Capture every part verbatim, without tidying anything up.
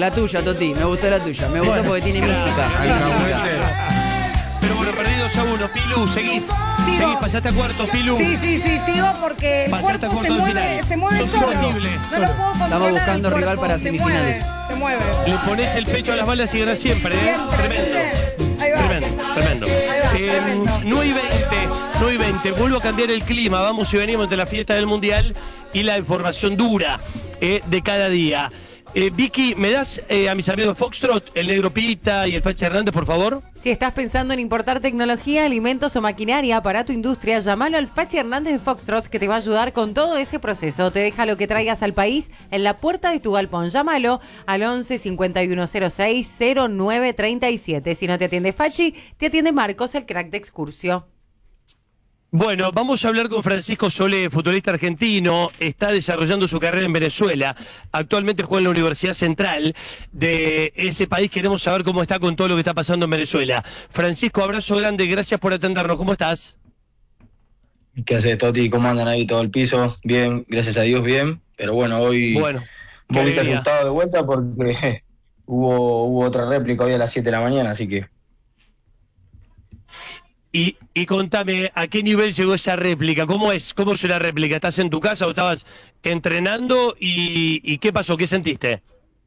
la tuya, Toti, me gustó la tuya. Me gustó bueno, porque tiene mística. Pero bueno, perdí dos a uno. Pilu, seguís. Sigo. Seguís, pasaste a cuartos, Pilu. Sí, sí, sí, sigo porque el Pasaste cuerpo se mueve, se mueve Sos solo. horrible. No lo puedo controlar. Estamos buscando el rival cuerpo, para se semifinales. Mueve, se mueve. Le pones el pecho a las balas y ganas siempre, ¿eh? Siempre, Tremendo. ¿viste? Ahí va. Tremendo, tremendo. Ahí va, Eh, tremendo. nueve y veinte, nueve y veinte. Vuelvo a cambiar el clima. Vamos y venimos de la fiesta del Mundial y la información dura eh, de cada día. Eh, Vicky, ¿me das eh, a mis amigos Foxtrot, el Negro Pita y el Facha Hernández, por favor? Si estás pensando en importar tecnología, alimentos o maquinaria para tu industria, llámalo al Facha Hernández de Foxtrot, que te va a ayudar con todo ese proceso. Te deja lo que traigas al país en la puerta de tu galpón. Llámalo al once cincuenta y uno cero seis cero nueve treinta y siete. Si no te atiende Fachi, te atiende Marcos, el crack de Excursio. Bueno, vamos a hablar con Francisco Solé, futbolista argentino. Está desarrollando su carrera en Venezuela. Actualmente juega en la Universidad Central de ese país. Queremos saber cómo está con todo lo que está pasando en Venezuela. Francisco, abrazo grande. Gracias por atendernos. ¿Cómo estás? ¿Qué haces, Toti? ¿Cómo andan ahí todo el piso? Bien, gracias a Dios, bien. Pero bueno, hoy bueno, un poquito asustado de vuelta porque hubo, hubo otra réplica hoy a las siete de la mañana, así que... Y, y contame, ¿a qué nivel llegó esa réplica? ¿Cómo es? ¿Cómo es una réplica? ¿Estás en tu casa o estabas entrenando? ¿Y, y qué pasó? ¿Qué sentiste?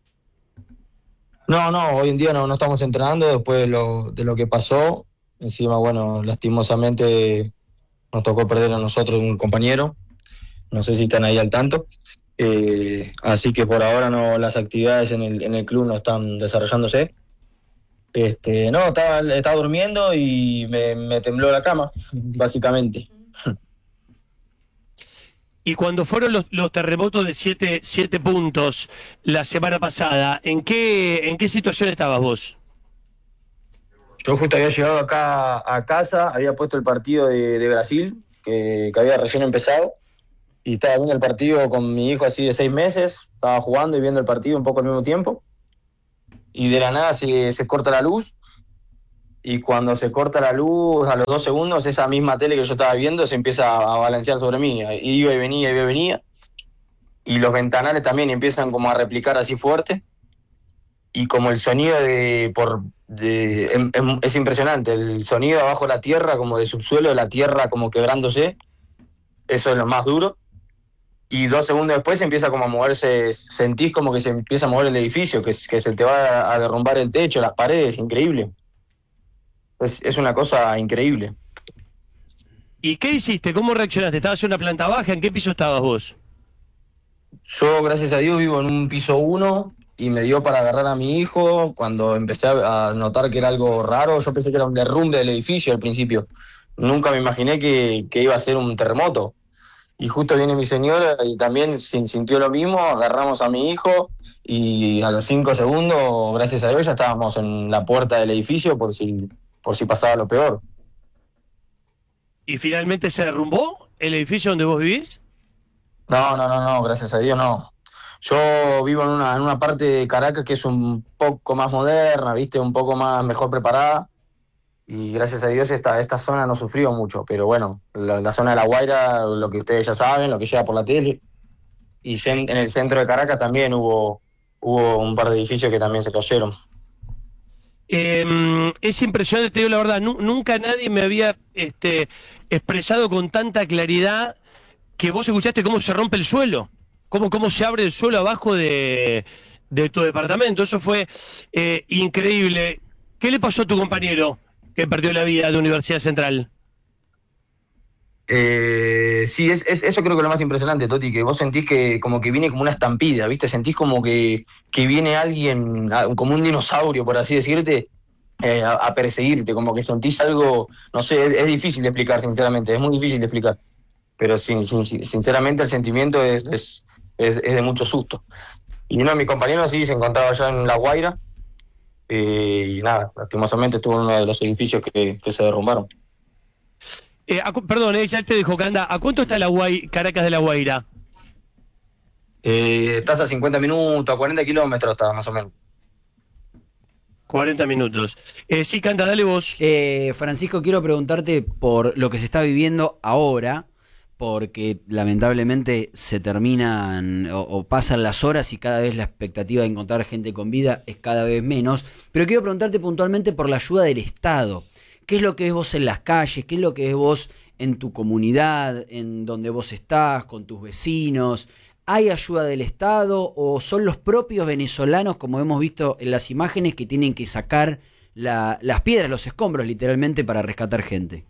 No, no, hoy en día no, no estamos entrenando después de lo, de lo que pasó. Encima, bueno, lastimosamente nos tocó perder a nosotros un compañero. No sé si están ahí al tanto. Eh, así que por ahora no, las actividades en el, en el club no están desarrollándose. Este, no, estaba, estaba durmiendo y me, me tembló la cama, básicamente. Y cuando fueron los, los terremotos de siete, siete puntos la semana pasada, ¿en qué, en qué situación estabas vos? Yo justo había llegado acá a casa, había puesto el partido de, de Brasil, que, que había recién empezado, y estaba viendo el partido con mi hijo así de seis meses, estaba jugando y viendo el partido un poco al mismo tiempo. Y de la nada se, se corta la luz, y cuando se corta la luz, a los dos segundos, esa misma tele que yo estaba viendo se empieza a balancear sobre mí, iba y venía, iba y venía, y los ventanales también empiezan como a replicar así fuerte, y como el sonido de, por, de es, es impresionante, el sonido abajo de la tierra, como de subsuelo de la tierra como quebrándose, eso es lo más duro. Y dos segundos después empieza como a moverse, sentís como que se empieza a mover el edificio, que, que se te va a derrumbar el techo, las paredes, increíble. Es, es una cosa increíble. ¿Y qué hiciste? ¿Cómo reaccionaste? ¿Estabas en una planta baja? ¿En qué piso estabas vos? Yo, gracias a Dios, vivo en un piso uno y me dio para agarrar a mi hijo. Cuando empecé a notar que era algo raro, yo pensé que era un derrumbe del edificio al principio. Nunca me imaginé que, que iba a ser un terremoto. Y justo viene mi señora y también sintió lo mismo, agarramos a mi hijo y a los cinco segundos, gracias a Dios, ya estábamos en la puerta del edificio por si, por si pasaba lo peor. ¿Y finalmente se derrumbó el edificio donde vos vivís? No, no, no, no, gracias a Dios no. Yo vivo en una, en una parte de Caracas que es un poco más moderna, ¿viste? Un poco más mejor preparada. Y gracias a Dios esta, esta zona no sufrió mucho, pero bueno, la, la zona de La Guaira, lo que ustedes ya saben, lo que llega por la tele, y en el centro de Caracas también hubo, hubo un par de edificios que también se cayeron. Eh, es impresionante, te digo la verdad, nu nunca nadie me había este, expresado con tanta claridad que vos escuchaste cómo se rompe el suelo, cómo, cómo se abre el suelo abajo de, de tu departamento. Eso fue eh, increíble. ¿Qué le pasó a tu compañero que perdió la vida de Universidad Central? Eh, sí, es, es, eso creo que es lo más impresionante, Toti, que vos sentís que como que viene como una estampida, ¿viste? Sentís como que, que viene alguien, como un dinosaurio, por así decirte, eh, a, a perseguirte, como que sentís algo, no sé, es, es difícil de explicar, sinceramente, es muy difícil de explicar, pero sin, sin, sinceramente el sentimiento es, es, es, es de mucho susto. Y uno de mis compañeros sí se encontraba allá en La Guaira, eh, y nada, lastimosamente estuvo en uno de los edificios que, que se derrumbaron. Eh, a, perdón, eh, ya te dijo que anda. ¿A cuánto está la Guay, Caracas de La Guaira? Eh, estás a cincuenta minutos, a cuarenta kilómetros está más o menos. cuarenta minutos. Eh, sí, Canta, dale vos. Eh, Francisco, quiero preguntarte por lo que se está viviendo ahora, porque lamentablemente se terminan o, o pasan las horas y cada vez la expectativa de encontrar gente con vida es cada vez menos. Pero quiero preguntarte puntualmente por la ayuda del Estado. ¿Qué es lo que ves vos en las calles? ¿Qué es lo que ves vos en tu comunidad, en donde vos estás, con tus vecinos? ¿Hay ayuda del Estado o son los propios venezolanos, como hemos visto en las imágenes, que tienen que sacar la, las piedras, los escombros literalmente para rescatar gente?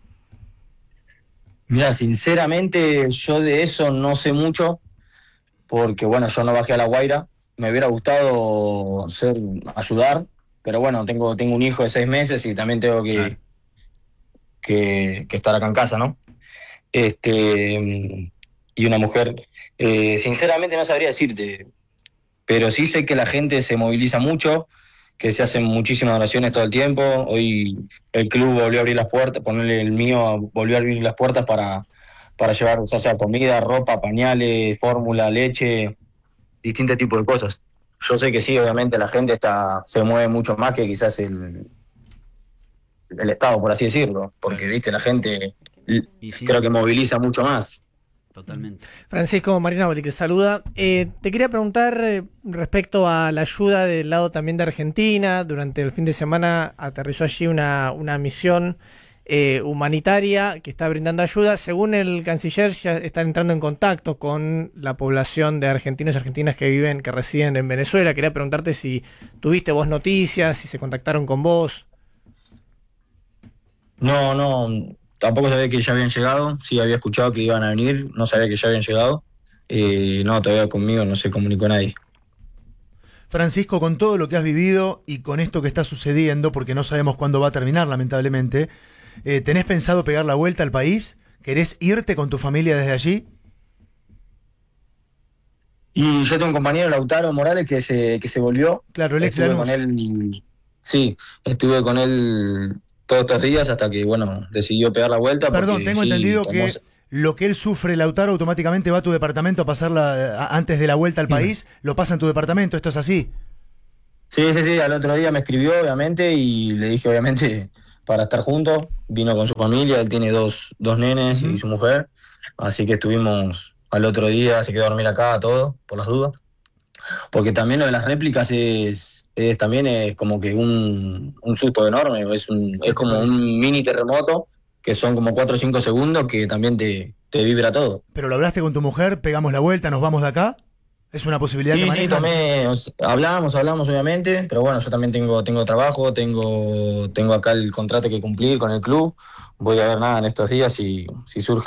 Mira, sinceramente yo de eso no sé mucho, porque bueno, yo no bajé a La Guaira, me hubiera gustado ser, ayudar, pero bueno, tengo, tengo un hijo de seis meses y también tengo que, Claro. que, que estar acá en casa, ¿no? Este, y una mujer, eh, sinceramente no sabría decirte, pero sí sé que la gente se moviliza mucho, que se hacen muchísimas oraciones todo el tiempo. Hoy el club volvió a abrir las puertas, ponerle el mío, volvió a abrir las puertas para, para llevar, ya sea comida, ropa, pañales, fórmula, leche, distintos tipos de cosas. Yo sé que sí, obviamente la gente está se mueve mucho más que quizás el, el Estado, por así decirlo, porque viste la gente Y sí, creo que moviliza mucho más. totalmente. Francisco, Marina Boli, que saluda. Eh, te quería preguntar eh, respecto a la ayuda del lado también de Argentina. Durante el fin de semana aterrizó allí una, una misión eh, humanitaria que está brindando ayuda. Según el canciller, ya están entrando en contacto con la población de argentinos y argentinas que viven, que residen en Venezuela. Quería preguntarte si tuviste vos noticias, si se contactaron con vos. No, no, tampoco sabía que ya habían llegado, sí había escuchado que iban a venir, no sabía que ya habían llegado. Eh, no, todavía conmigo no se comunicó nadie. Francisco, con todo lo que has vivido y con esto que está sucediendo, porque no sabemos cuándo va a terminar, lamentablemente, eh, ¿tenés pensado pegar la vuelta al país? ¿Querés irte con tu familia desde allí? Y yo tengo un compañero, Lautaro Morales, que se, que se volvió. Claro, el ex Estuve Lanús. con él, sí, estuve con él todos estos días hasta que, bueno, decidió pegar la vuelta. Perdón, porque tengo sí, entendido tomó- que lo que él sufre, Lautaro, automáticamente va a tu departamento a pasarla a- antes de la vuelta al país, lo pasa en tu departamento, ¿esto es así? Sí, sí, sí, al otro día me escribió, obviamente, y le dije, obviamente, para estar juntos. Vino con su familia, él tiene dos, dos nenes Ujú. y su mujer, así que estuvimos al otro día, se quedó a dormir acá, todo, por las dudas. Porque también lo de las réplicas es, es también es como que un, un susto enorme, es, un, ¿Qué es te como parece? un mini terremoto, que son como cuatro o cinco segundos, que también te, te vibra todo. ¿Pero lo hablaste con tu mujer? ¿Pegamos la vuelta? ¿Nos vamos de acá? ¿Es una posibilidad que Sí, sí, manejan? tomé, o sea, hablamos, hablamos obviamente, pero bueno, yo también tengo, tengo trabajo, tengo, tengo acá el contrato que cumplir con el club, voy a ver nada en estos días si, si surge